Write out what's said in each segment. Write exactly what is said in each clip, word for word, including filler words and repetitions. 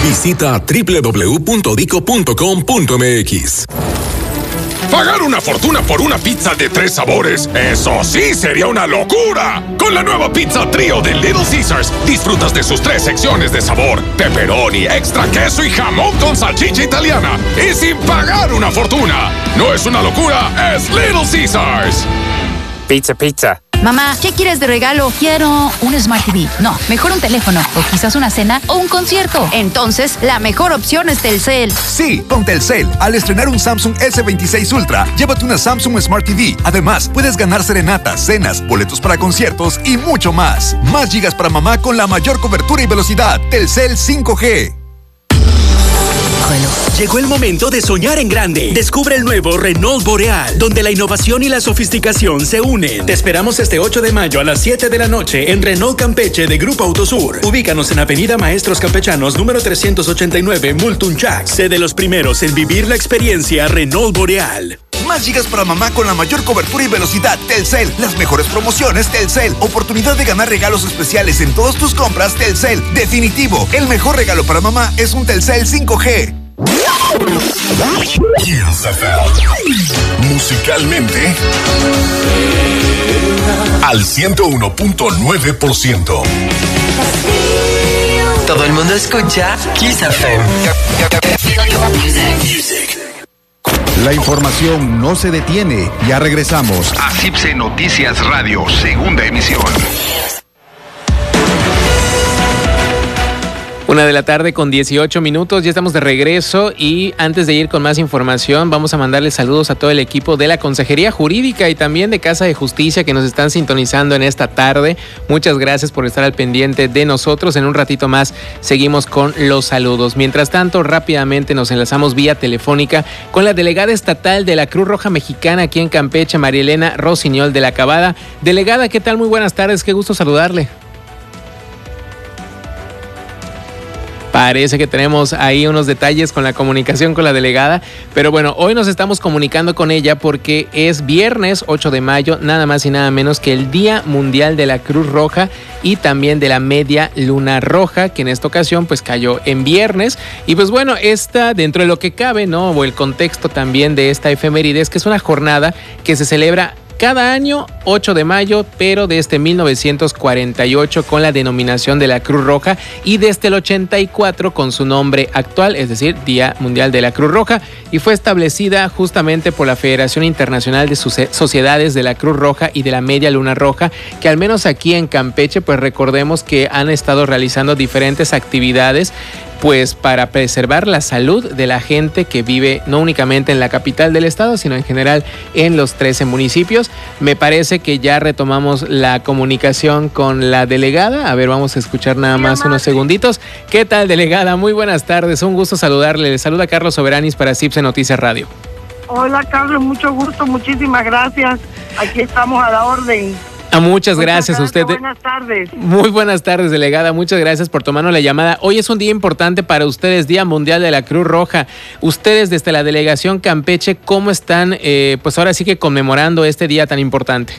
Visita doble u doble u doble u punto dico punto com punto eme equis. Pagar una fortuna por una pizza de tres sabores, eso sí sería una locura. Con la nueva pizza trío de Little Caesars, disfrutas de sus tres secciones de sabor: pepperoni, extra queso y jamón con salchicha italiana. Y sin pagar una fortuna. No es una locura, es Little Caesars. Pizza, pizza. Mamá, ¿qué quieres de regalo? Quiero un Smart T V. No, mejor un teléfono. O quizás una cena o un concierto. Entonces, la mejor opción es Telcel. Sí, con Telcel. Al estrenar un Samsung ese veintiséis Ultra, llévate una Samsung Smart T V. Además, puedes ganar serenatas, cenas, boletos para conciertos y mucho más. Más gigas para mamá con la mayor cobertura y velocidad. Telcel cinco G. Llegó el momento de soñar en grande. Descubre el nuevo Renault Boreal, donde la innovación y la sofisticación se unen. Te esperamos este ocho de mayo a las siete de la noche en Renault Campeche de Grupo Autosur. Ubícanos en Avenida Maestros Campechanos, número trescientos ochenta y nueve, Multunchac. Sé de los primeros en vivir la experiencia Renault Boreal. Más gigas para mamá con la mayor cobertura y velocidad. Telcel. Las mejores promociones. Telcel. Oportunidad de ganar regalos especiales en todas tus compras. Telcel. Definitivo. El mejor regalo para mamá es un Telcel cinco G. Kiss F M. Musicalmente al ciento uno punto nueve por ciento. Todo el mundo escucha Kiss F M. La información no se detiene. Ya regresamos a CIPSE Noticias Radio, segunda emisión. Una de la tarde con dieciocho minutos, ya estamos de regreso y antes de ir con más información vamos a mandarles saludos a todo el equipo de la Consejería Jurídica y también de Casa de Justicia que nos están sintonizando en esta tarde. Muchas gracias por estar al pendiente de nosotros. En un ratito más seguimos con los saludos. Mientras tanto, rápidamente nos enlazamos vía telefónica con la delegada estatal de la Cruz Roja Mexicana aquí en Campeche, María Elena Rosiñol de la Cabada. Delegada, ¿qué tal? Muy buenas tardes, qué gusto saludarle. Parece que tenemos ahí unos detalles con la comunicación con la delegada, pero bueno, hoy nos estamos comunicando con ella porque es viernes ocho de mayo, nada más y nada menos que el Día Mundial de la Cruz Roja y también de la Media Luna Roja, que en esta ocasión pues cayó en viernes. Y pues bueno, esta dentro de lo que cabe, ¿no? O el contexto también de esta efeméride es que es una jornada que se celebra cada año, ocho de mayo, pero desde mil novecientos cuarenta y ocho con la denominación de la Cruz Roja y desde el ochenta y cuatro con su nombre actual, es decir, Día Mundial de la Cruz Roja, y fue establecida justamente por la Federación Internacional de Sociedades de la Cruz Roja y de la Media Luna Roja, que al menos aquí en Campeche, pues recordemos que han estado realizando diferentes actividades pues para preservar la salud de la gente que vive no únicamente en la capital del estado, sino en general en los trece municipios. Me parece que ya retomamos la comunicación con la delegada. A ver, vamos a escuchar nada más unos segunditos. ¿Qué tal, delegada? Muy buenas tardes, un gusto saludarle. Le saluda Carlos Soberanis para CIPSE Noticias Radio. Hola, Carlos, mucho gusto, muchísimas gracias. Aquí estamos a la orden. Ah, muchas gracias a usted. Buenas tardes. Muy buenas tardes, delegada. Muchas gracias por tomarnos la llamada. Hoy es un día importante para ustedes, Día Mundial de la Cruz Roja. Ustedes desde la delegación Campeche, ¿cómo están, eh, pues ahora sí que conmemorando este día tan importante?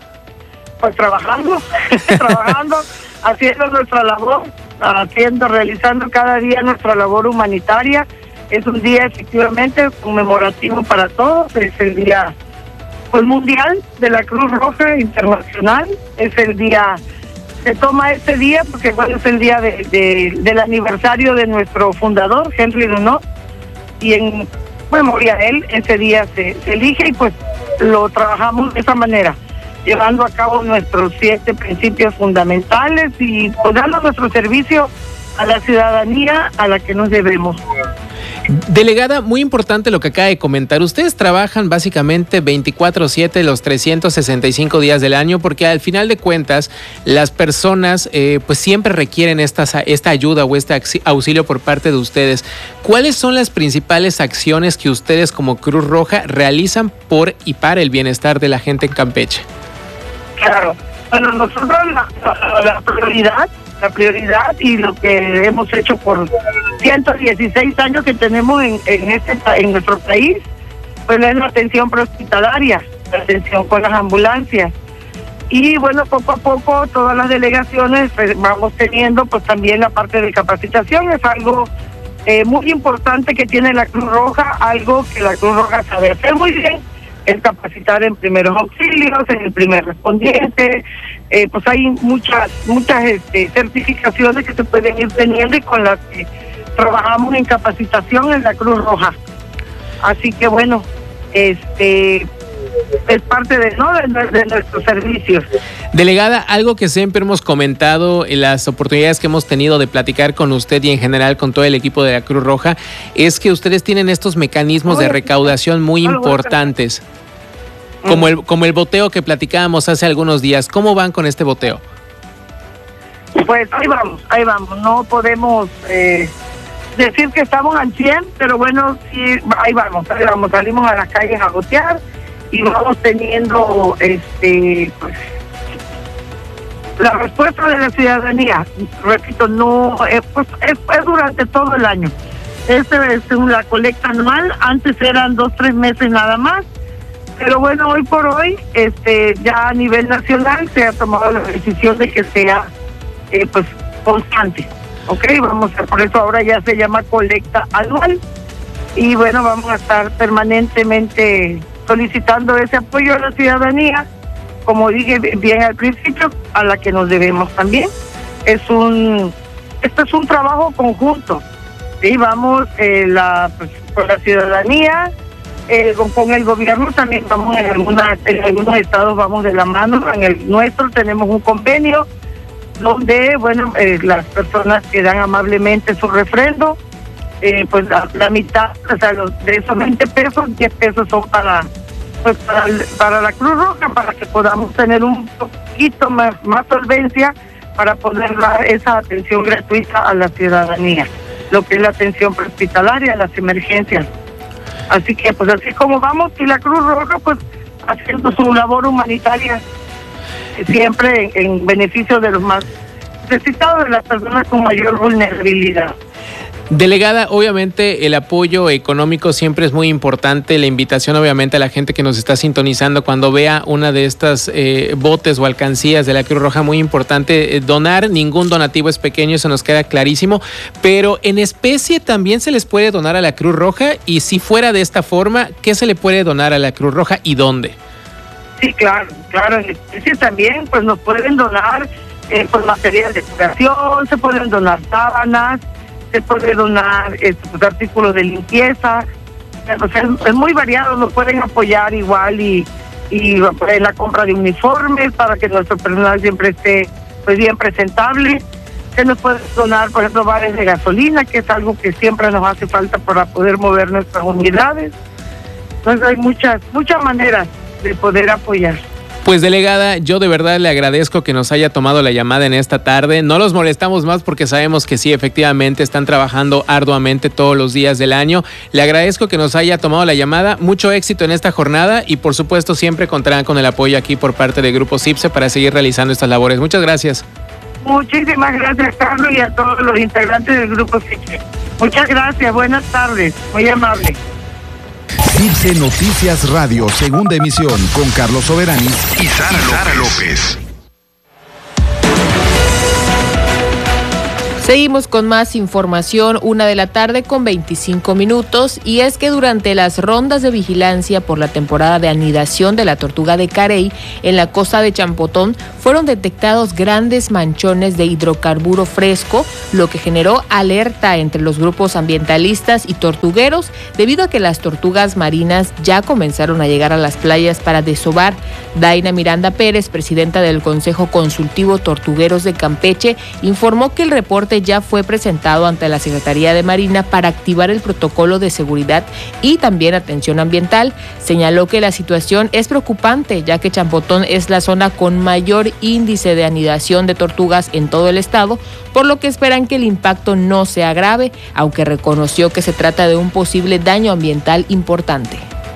Pues trabajando, trabajando, haciendo nuestra labor, haciendo, realizando cada día nuestra labor humanitaria. Es un día efectivamente conmemorativo para todos. Es el día pues mundial de la Cruz Roja Internacional. Es el día, se toma este día porque bueno, es el día de, de, del aniversario de nuestro fundador, Henry Dunant, y en memoria de él, ese día se, se elige y pues lo trabajamos de esa manera, llevando a cabo nuestros siete principios fundamentales y pues, dando nuestro servicio a la ciudadanía a la que nos debemos. Delegada, muy importante lo que acaba de comentar. Ustedes trabajan básicamente veinticuatro siete los trescientos sesenta y cinco días del año porque al final de cuentas las personas eh, pues siempre requieren esta, esta ayuda o este auxilio por parte de ustedes. ¿Cuáles son las principales acciones que ustedes como Cruz Roja realizan por y para el bienestar de la gente en Campeche? Claro, bueno, nosotros la, la, la prioridad la prioridad y lo que hemos hecho por ciento dieciséis años que tenemos en, en este en nuestro país, pues es la atención prehospitalaria, la atención con las ambulancias. Y bueno, poco a poco todas las delegaciones pues, vamos teniendo pues también la parte de capacitación. Es algo eh, muy importante que tiene la Cruz Roja, algo que la Cruz Roja sabe hacer muy bien, es capacitar en primeros auxilios, en el primer respondiente. Eh, pues hay muchas muchas este, certificaciones que se pueden ir teniendo y con las que trabajamos en capacitación en la Cruz Roja. Así que bueno, este es parte de, ¿no? de, de nuestros servicios. Delegada, algo que siempre hemos comentado en las oportunidades que hemos tenido de platicar con usted y en general con todo el equipo de la Cruz Roja, es que ustedes tienen estos mecanismos de recaudación muy importantes, como el, como el boteo que platicábamos hace algunos días. ¿Cómo van con este boteo? Pues ahí vamos, ahí vamos. No podemos eh, decir que estamos al cien, pero bueno, sí, ahí vamos, ahí vamos. Salimos a las calles a botear y vamos teniendo este pues, la respuesta de la ciudadanía. Repito, no eh, pues es, es durante todo el año. Esta es la colecta anual. Antes eran dos tres meses nada más, pero bueno, hoy por hoy este ya a nivel nacional se ha tomado la decisión de que sea eh, pues constante. Ok, vamos a, por eso ahora ya se llama colecta anual y bueno, vamos a estar permanentemente solicitando ese apoyo a la ciudadanía, como dije bien al principio, a la que nos debemos también. Es un, esto es un trabajo conjunto, ¿sí? Vamos eh, la, pues, con la ciudadanía, eh, con, con el gobierno también vamos en, algunas, en algunos estados vamos de la mano, en el nuestro tenemos un convenio donde, bueno, eh, las personas que dan amablemente su refrendo, Eh, pues la, la mitad, o sea, los, de esos veinte pesos, diez pesos son para, pues para, para la Cruz Roja, para que podamos tener un poquito más, más solvencia para poder dar esa atención gratuita a la ciudadanía, lo que es la atención prehospitalaria, las emergencias. Así que, pues así como vamos, y la Cruz Roja, pues haciendo su labor humanitaria, siempre en, en beneficio de los más necesitados, de las personas con mayor vulnerabilidad. Delegada, obviamente el apoyo económico siempre es muy importante. La invitación obviamente a la gente que nos está sintonizando cuando vea una de estas eh, botes o alcancías de la Cruz Roja, muy importante eh, donar. Ningún donativo es pequeño, eso nos queda clarísimo, pero en especie también se les puede donar a la Cruz Roja, y si fuera de esta forma, ¿qué se le puede donar a la Cruz Roja y dónde? Sí, claro, claro, en especie también pues nos pueden donar eh, pues material de curación, se pueden donar sábanas, se puede donar este, pues, artículos de limpieza, o sea, es, es muy variado, nos pueden apoyar igual y, y en la compra de uniformes para que nuestro personal siempre esté pues bien presentable. Se nos puede donar, por ejemplo, bares de gasolina, que es algo que siempre nos hace falta para poder mover nuestras unidades. Entonces hay muchas, muchas maneras de poder apoyar. Pues delegada, yo de verdad le agradezco que nos haya tomado la llamada en esta tarde. No los molestamos más porque sabemos que sí, efectivamente están trabajando arduamente todos los días del año. Le agradezco que nos haya tomado la llamada. Mucho éxito en esta jornada y por supuesto siempre contarán con el apoyo aquí por parte del Grupo CIPSE para seguir realizando estas labores. Muchas gracias. Muchísimas gracias, Carlos, y a todos los integrantes del Grupo CIPSE. Muchas gracias, buenas tardes, muy amable. CIPSE Noticias Radio, segunda emisión, con Carlos Soberanis y Sara, Sara López. Seguimos con más información, una de la tarde con veinticinco minutos, y es que durante las rondas de vigilancia por la temporada de anidación de la tortuga de Carey en la costa de Champotón fueron detectados grandes manchones de hidrocarburo fresco, lo que generó alerta entre los grupos ambientalistas y tortugueros debido a que las tortugas marinas ya comenzaron a llegar a las playas para desovar. Daina Miranda Pérez, presidenta del Consejo Consultivo Tortugueros de Campeche, informó que el reporte ya fue presentado ante la Secretaría de Marina para activar el protocolo de seguridad y también atención ambiental. Señaló que la situación es preocupante, ya que Champotón es la zona con mayor índice de anidación de tortugas en todo el estado, por lo que esperan que el impacto no sea grave, aunque reconoció que se trata de un posible daño ambiental importante.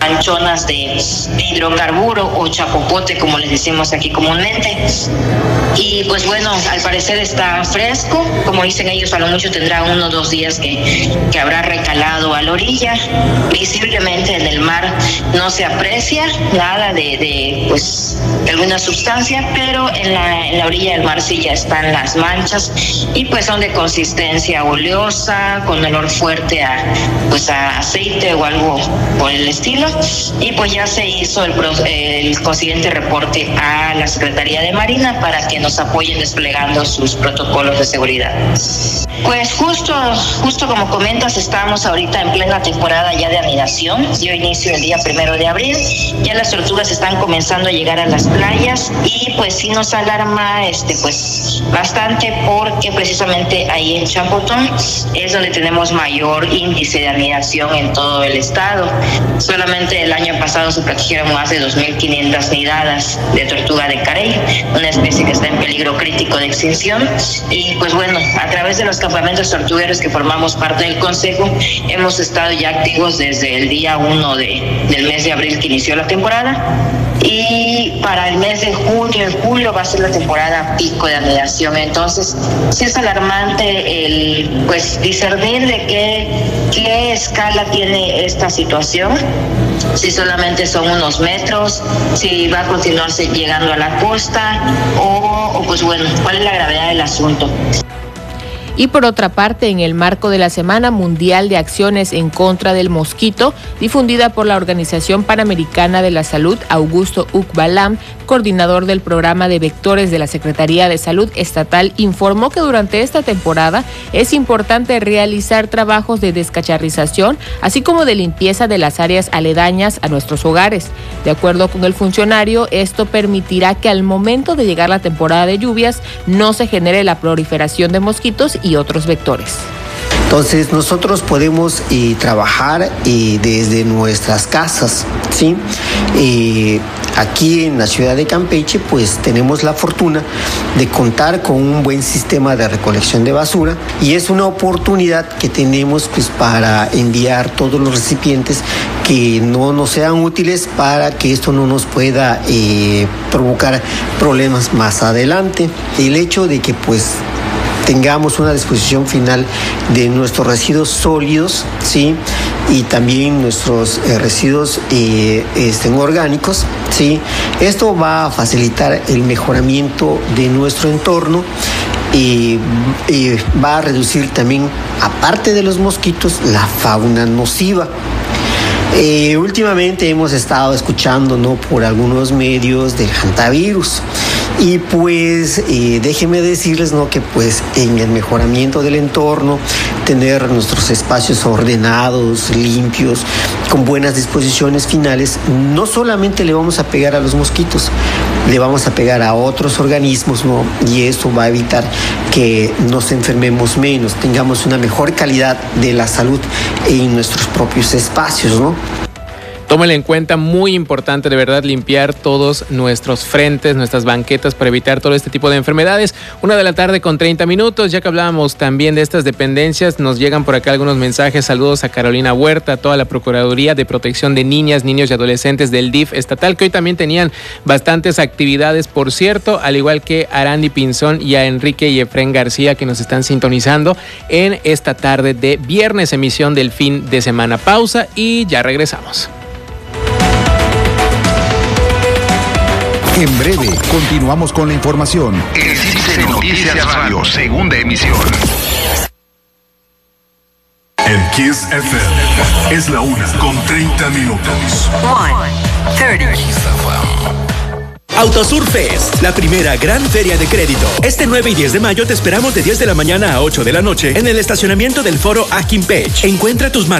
manchonas de hidrocarburo o chapopote, como les decimos aquí comúnmente. Y pues bueno, al parecer está fresco, como dicen ellos, a lo mucho tendrá uno o dos días que, que habrá recalado a la orilla. Visiblemente en el mar no se aprecia nada de, de pues alguna sustancia, pero en la, en la orilla del mar sí ya están las manchas y pues son de consistencia oleosa, con olor fuerte a pues a aceite o algo por el estilo. Y pues ya se hizo el, el consiguiente reporte a la Secretaría de Marina para que nos apoyen desplegando sus protocolos de seguridad. Pues justo, justo como comentas, estamos ahorita en plena temporada ya de anidación. Dio inicio el día primero de abril. Ya las tortugas están comenzando a llegar a las playas y pues sí nos alarma este pues bastante porque precisamente ahí en Champotón es donde tenemos mayor índice de anidación en todo el estado. Solamente el año pasado se protegieron más de dos mil quinientas nidadas de tortuga de carey, una especie que está en peligro crítico de extinción. Y pues bueno, a través de los campamentos tortugueros que formamos parte del Consejo, hemos estado ya activos desde el día uno de, del mes de abril que inició la temporada. Y para el mes de junio y julio va a ser la temporada pico de anidación. Entonces, sí es alarmante el pues discernir de qué, qué escala tiene esta situación. Si solamente son unos metros, si va a continuarse llegando a la costa o, o pues bueno, cuál es la gravedad del asunto. Y por otra parte, en el marco de la Semana Mundial de Acciones en contra del Mosquito, difundida por la Organización Panamericana de la Salud, Augusto Ucbalam, coordinador del programa de vectores de la Secretaría de Salud Estatal, informó que durante esta temporada es importante realizar trabajos de descacharrización, así como de limpieza de las áreas aledañas a nuestros hogares. De acuerdo con el funcionario, esto permitirá que al momento de llegar la temporada de lluvias no se genere la proliferación de mosquitos y otros vectores. Entonces nosotros podemos eh, trabajar eh, desde nuestras casas, ¿sí? Eh, aquí en la ciudad de Campeche pues tenemos la fortuna de contar con un buen sistema de recolección de basura y es una oportunidad que tenemos pues para enviar todos los recipientes que no nos sean útiles para que esto no nos pueda eh, provocar problemas más adelante. El hecho de que pues tengamos una disposición final de nuestros residuos sólidos, ¿sí? Y también nuestros eh, residuos eh, estén orgánicos, ¿sí? Esto va a facilitar el mejoramiento de nuestro entorno y, y va a reducir también, aparte de los mosquitos, la fauna nociva. Eh, últimamente hemos estado escuchando, ¿no?, por algunos medios del hantavirus. Y pues eh, déjenme decirles, ¿no?, que pues en el mejoramiento del entorno, tener nuestros espacios ordenados, limpios, con buenas disposiciones finales, no solamente le vamos a pegar a los mosquitos, le vamos a pegar a otros organismos, ¿no? Y eso va a evitar que nos enfermemos menos, tengamos una mejor calidad de la salud en nuestros propios espacios, ¿no? Tómale en cuenta, muy importante de verdad, limpiar todos nuestros frentes, nuestras banquetas para evitar todo este tipo de enfermedades. Una de la tarde con treinta minutos, ya que hablábamos también de estas dependencias, nos llegan por acá algunos mensajes. Saludos a Carolina Huerta, a toda la Procuraduría de Protección de Niñas, Niños y Adolescentes del D I F estatal, que hoy también tenían bastantes actividades, por cierto, al igual que a Arandi Pinzón y a Enrique y Efrén García, que nos están sintonizando en esta tarde de viernes, emisión del fin de semana. Pausa y ya regresamos. En breve, continuamos con la información. En Noticias Radio, segunda emisión. En Kiss F M es la una con treinta minutos. one thirty. Autosur Fest, la primera gran feria de crédito. Este nueve y diez de mayo te esperamos de diez de la mañana a ocho de la noche en el estacionamiento del Foro Aquimpech. Encuentra tus marcas